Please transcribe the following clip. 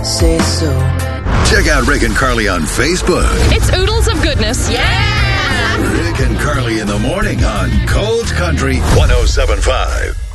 say so. Check out Rick and Carly on Facebook. It's oodles of goodness. Yeah! Rick and Carly in the morning on Cold Country 107.5.